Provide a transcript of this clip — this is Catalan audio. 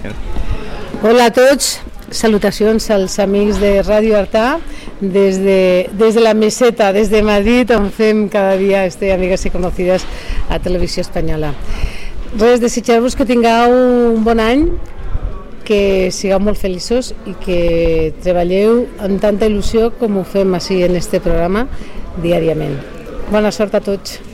Hola a tots, salutacions als amics de Ràdio Artà des de la meseta, des de Madrid, on fem cada dia Amigues i Conocides a Televisió Espanyola. Res, desitjar-vos que tingueu un bon any, que sigueu molt feliços i que treballeu amb tanta il·lusió com ho fem així en este programa diàriament. Bona sort a tots.